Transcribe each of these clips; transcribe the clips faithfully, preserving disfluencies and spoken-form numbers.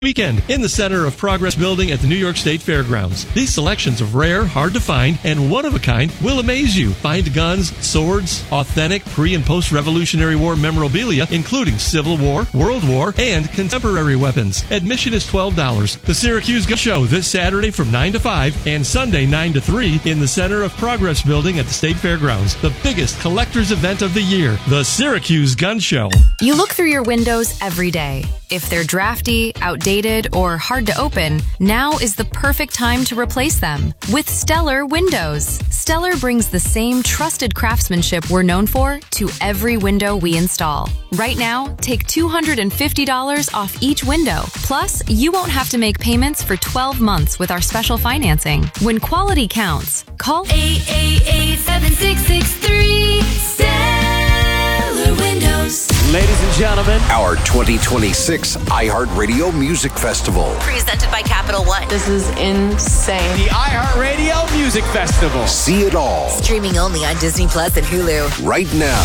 Weekend in the center of Progress Building at the New York State Fairgrounds. These selections of rare, hard to find, and one-of-a-kind will amaze you. Find guns, swords, authentic pre- and post-Revolutionary War memorabilia, including Civil War, World War, and contemporary weapons. Admission is twelve dollars. The Syracuse Gun Show this Saturday from nine to five and Sunday nine to three in the center of Progress Building at the State Fairgrounds. The biggest collector's event of the year. The Syracuse Gun Show. You look through your windows every day. If they're drafty, outdated, or hard to open, now is the perfect time to replace them with Stellar Windows. Stellar brings the same trusted craftsmanship we're known for to every window we install. Right now, take two hundred fifty dollars off each window. Plus, you won't have to make payments for twelve months with our special financing. When quality counts, call eight eight eight, seven six six three. Stellar Windows. Ladies and gentlemen, our twenty twenty-six iHeartRadio Music Festival. Presented by Capital One. This is insane. The iHeartRadio Music Festival. See it all. Streaming only on Disney Plus and Hulu. Right now.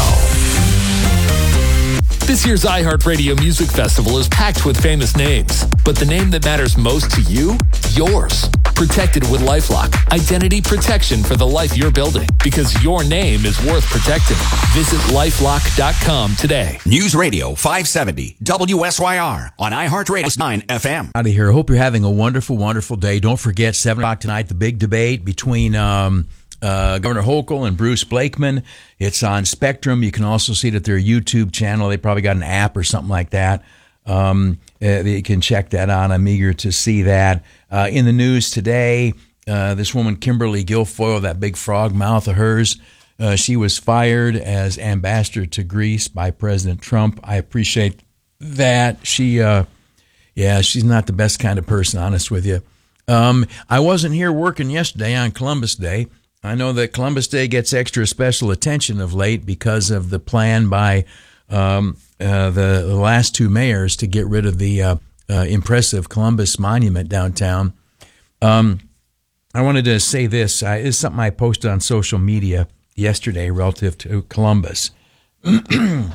This year's iHeartRadio Music Festival is packed with famous names, but the name that matters most to you? Yours. Protected with LifeLock. Identity protection for the life you're building, because your name is worth protecting. Visit lifelock dot com today. News Radio five seventy W S Y R on iHeartRadio nine F M. Out of here. Hope you're having a wonderful, wonderful day. Don't forget, seven o'clock tonight, the big debate between um, uh, Governor Hochul and Bruce Blakeman. It's on Spectrum. You can also see it at their YouTube channel. They probably got an app or something like that. Um, uh, you can check that out. I'm eager to see that. Uh, in the news today, uh, this woman, Kimberly Guilfoyle, that big frog mouth of hers, uh, she was fired as ambassador to Greece by President Trump. I appreciate that. She, uh, yeah, she's not the best kind of person, honest with you. Um, I wasn't here working yesterday on Columbus Day. I know that Columbus Day gets extra special attention of late because of the plan by um, uh, the, the last two mayors to get rid of the uh, uh, impressive Columbus Monument downtown. Um, I wanted to say this. I, this is something I posted on social media yesterday relative to Columbus. uh,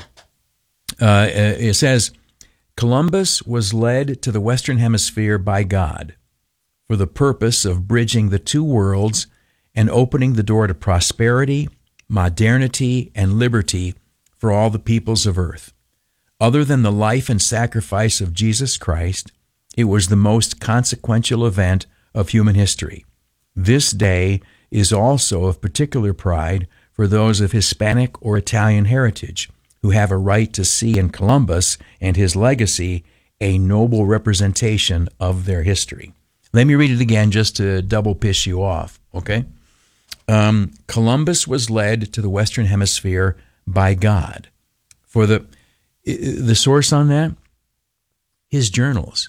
it says, Columbus was led to the Western Hemisphere by God for the purpose of bridging the two worlds and opening the door to prosperity, modernity, and liberty for all the peoples of earth. Other than the life and sacrifice of Jesus Christ, it was the most consequential event of human history. This day is also of particular pride for those of Hispanic or Italian heritage who have a right to see in Columbus and his legacy a noble representation of their history. Let me read it again just to double piss you off, okay? Um, Columbus was led to the Western Hemisphere by God. For the the source on that, his journals.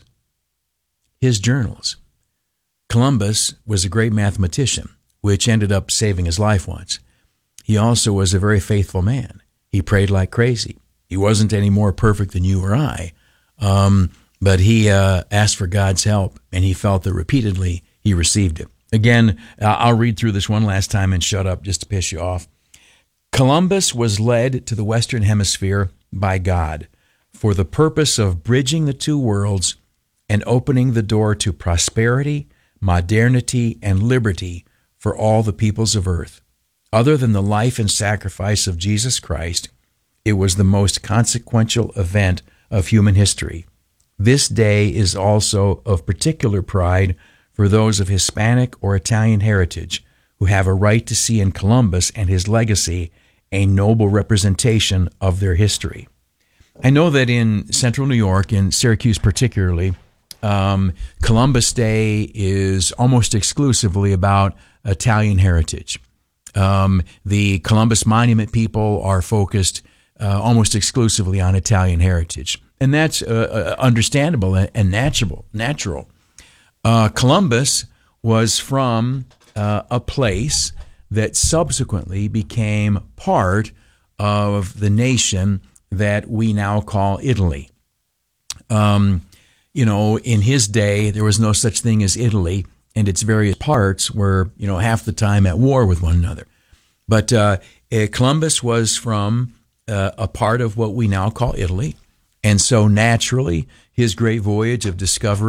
His journals. Columbus was a great mathematician, which ended up saving his life once. He also was a very faithful man. He prayed like crazy. He wasn't any more perfect than you or I, um, but he uh, asked for God's help, and he felt that repeatedly he received it. Again, I'll read through this one last time and shut up just to piss you off. Columbus was led to the Western Hemisphere by God for the purpose of bridging the two worlds and opening the door to prosperity, modernity, and liberty for all the peoples of earth. Other than the life and sacrifice of Jesus Christ, it was the most consequential event of human history. This day is also of particular pride for those of Hispanic or Italian heritage who have a right to see in Columbus and his legacy a noble representation of their history. I know that in central New York, in Syracuse particularly, um, Columbus Day is almost exclusively about Italian heritage. Um, the Columbus Monument people are focused uh, almost exclusively on Italian heritage. And that's uh, understandable and natural. natural. Uh, Columbus was from uh, a place that subsequently became part of the nation that we now call Italy. Um, you know, in his day, there was no such thing as Italy, and its various parts were, you know, half the time at war with one another. But uh, Columbus was from uh, a part of what we now call Italy, and so naturally, his great voyage of discovery